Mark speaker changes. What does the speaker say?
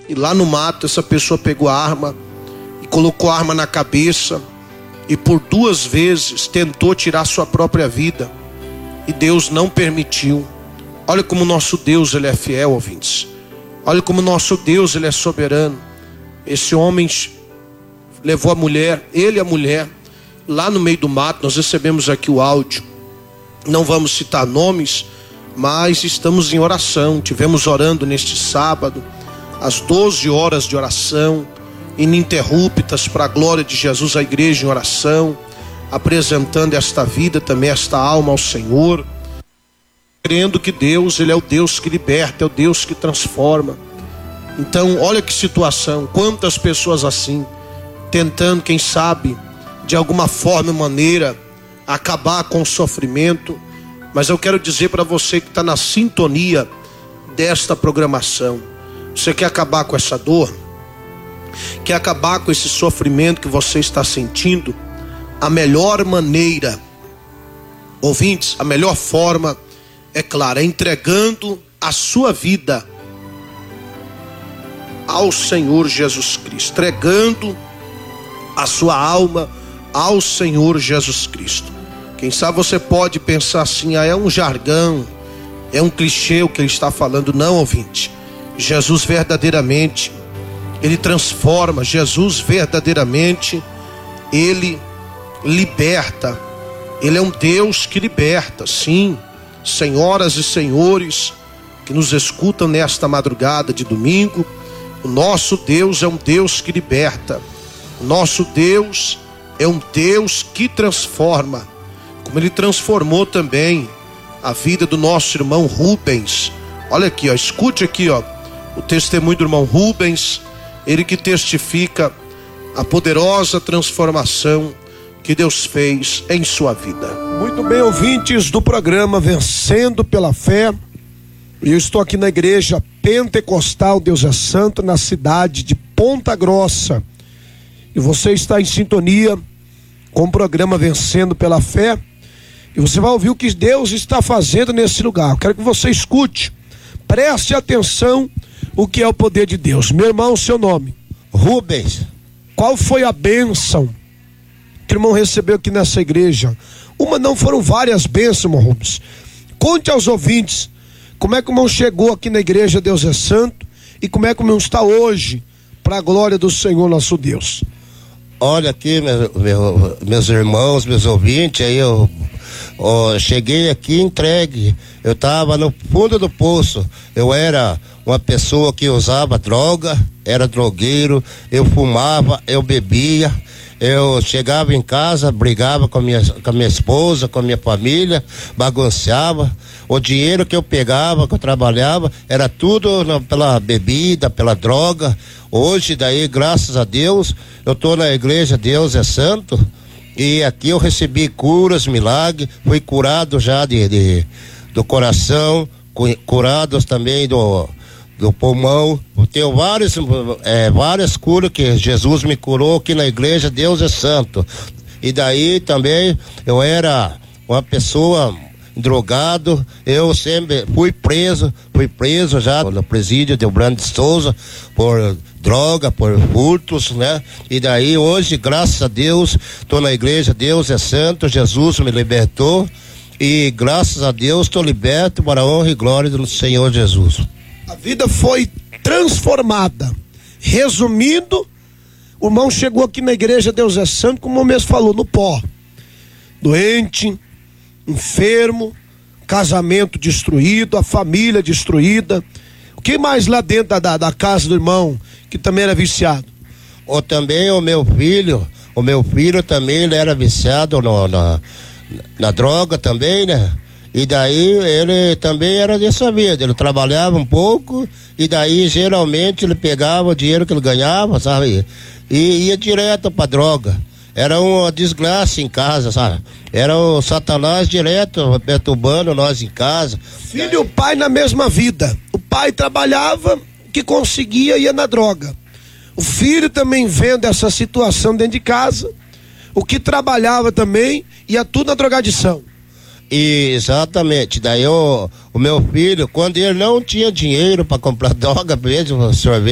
Speaker 1: e lá no mato essa pessoa pegou a arma e colocou a arma na cabeça e por 2 vezes tentou tirar sua própria vida e Deus não permitiu. Olha como nosso Deus, ele é fiel, ouvintes. Olha como nosso Deus, ele é soberano. Esse homem levou a mulher, ele e a mulher, lá no meio do mato. Nós recebemos aqui o áudio. Não vamos citar nomes, mas estamos em oração. Tivemos orando neste sábado, às 12 horas de oração, ininterruptas, para a glória de Jesus, a igreja em oração, apresentando esta vida, também esta alma ao Senhor, crendo que Deus, ele é o Deus que liberta, é o Deus que transforma. Então, olha que situação, quantas pessoas assim, tentando, quem sabe, de alguma forma e maneira, acabar com o sofrimento. Mas eu quero dizer para você que está na sintonia desta programação, você quer acabar com essa dor? Quer acabar com esse sofrimento que você está sentindo? A melhor maneira, ouvintes, a melhor forma, é claro, é entregando a sua vida ao Senhor Jesus Cristo, entregando a sua alma ao Senhor Jesus Cristo. Quem sabe você pode pensar assim, é um jargão, é um clichê o que ele está falando. Não, ouvinte, Jesus verdadeiramente, ele transforma. Jesus verdadeiramente, ele liberta. Ele é um Deus que liberta, sim. Senhoras e senhores que nos escutam nesta madrugada de domingo, o nosso Deus é um Deus que liberta. O nosso Deus é um Deus que transforma, como ele transformou também a vida do nosso irmão Rubens. Olha aqui, ó, escute aqui, ó, o testemunho do irmão Rubens, ele que testifica a poderosa transformação que Deus fez em sua vida. Muito bem, ouvintes do programa Vencendo pela Fé, eu estou aqui na igreja Pentecostal Deus é Santo, na cidade de Ponta Grossa, e você está em sintonia com o programa Vencendo pela Fé, e você vai ouvir o que Deus está fazendo nesse lugar. Eu quero que você escute, preste atenção o que é o poder de Deus. Meu irmão, seu nome?
Speaker 2: Rubens.
Speaker 1: Qual foi a bênção que o irmão recebeu aqui nessa igreja? Uma não, foram várias bênçãos, irmão Rubens. Conte aos ouvintes como é que o irmão chegou aqui na igreja Deus é Santo e como é que o irmão está hoje, para a glória do Senhor nosso Deus.
Speaker 2: Olha aqui, meus irmãos, meus ouvintes, aí eu cheguei aqui entregue. Eu estava no fundo do poço. Eu era uma pessoa que usava droga, era drogueiro, eu fumava, eu bebia. Eu chegava em casa, brigava com a minha esposa, com a minha família, bagunçava. O dinheiro que eu pegava, que eu trabalhava, era tudo pela bebida, pela droga. Hoje, daí, graças a Deus, eu estou na igreja Deus é Santo, e aqui eu recebi curas, milagres, fui curado já do coração, curados também do pulmão. Eu tenho várias curas que Jesus me curou aqui na igreja Deus é Santo. E daí também eu era uma pessoa drogado, eu sempre fui preso já no presídio de Brando de Souza por droga, por furtos, né? E daí hoje, graças a Deus, estou na igreja Deus é Santo, Jesus me libertou e graças a Deus estou liberto para a honra e glória do Senhor Jesus.
Speaker 1: A vida foi transformada. Resumindo, o irmão chegou aqui na igreja Deus é Santo, como o mesmo falou, no pó, doente, enfermo, casamento destruído, a família destruída. O que mais lá dentro da casa do irmão, que também era viciado?
Speaker 2: Também o meu filho também, ele era viciado na droga também, né? E daí ele também era dessa vida, ele trabalhava um pouco e daí geralmente ele pegava o dinheiro que ele ganhava, sabe? E ia direto pra droga. Era uma desgraça em casa, sabe? Era o Satanás direto perturbando nós em casa.
Speaker 1: Filho e o pai na mesma vida. O pai trabalhava, que conseguia, ia na droga. O filho também vendo essa situação dentro de casa, o que trabalhava também, ia tudo na drogadição.
Speaker 2: Exatamente. Daí o meu filho, quando ele não tinha dinheiro para comprar droga mesmo, sorvete,